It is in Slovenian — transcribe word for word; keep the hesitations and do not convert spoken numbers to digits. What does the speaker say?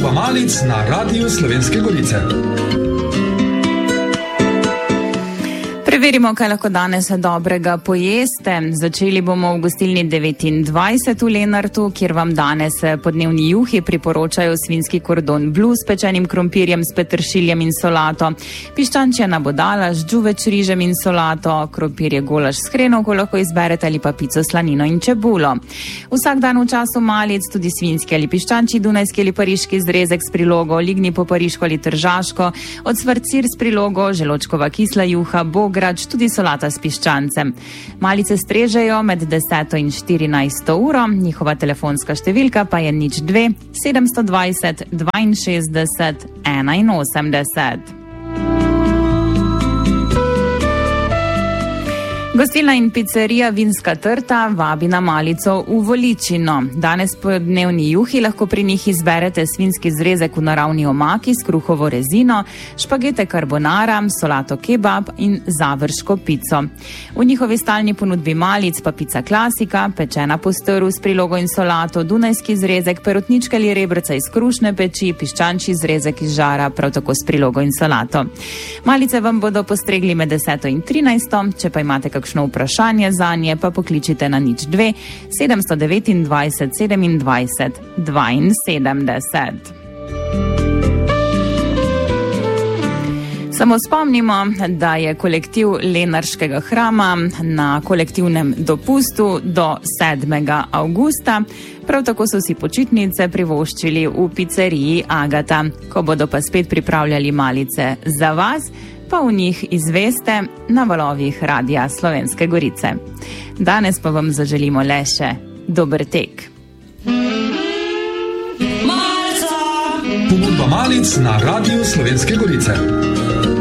Ponudba malic na Radiu Slovenske Gorice. Preverimo, kaj lahko danes dobrega pojeste. Začeli bomo v gostilni devetindvajset v Lenartu, kjer vam danes po dnevni juhi priporočajo svinjski kordon bleu s pečenim krompirjem, s peteršiljem in solato, piščančja nabodala z džuveč rižem in solato, krompirje golaž s hrenovko lahko izberete ali pa pico slanino in čebulo. Vsak dan v času malic tudi svinjski ali piščančji, dunajski ali pariški zrezek s prilogo, ligni po pariško ali tržaško, ocvrt sir s prilogo, želočkova kisla juha, bograč, tudi solata s piščancem. Malice strežejo med deseto in štirinajsto uro, njihova telefonska številka pa je nič dve sedemsto dvajset dvainšestdeset enainosemdeset. Gostilna in pizzerija Vinska trta vabi na malico v Voličino. Danes po dnevni juhi lahko pri njih izberete svinjski zrezek v naravni omaki s kruhovo rezino, špagete carbonara, solato kebab in završko pico. V njihovi stalni ponudbi malic pa pica klasika, pečena po strvu s prilogo in solato, dunajski zrezek, perutničke ali rebrca iz krušne peči, piščančji zrezek iz žara, prav tako s prilogo in solato. Malice vam bodo postregli med deseto in trinajsto, če pa imate kakšno vprašanje zanje, pa pokličite na nič dve sedemsto devetindvajset sedemindvajset dvainsedemdeset. Samo spomnimo, da je kolektiv Lenarškega hrama na kolektivnem dopustu do sedmega avgusta. Prav tako so si počitnice privoščili v pizzeriji Agata. Ko bodo pa spet pripravljali malice za vas, pa v njih izveste na valovih Radia Slovenske Gorice. Danes pa vam zaželimo le še dober tek. Ponudba malic na Radiu Slovenske Gorice.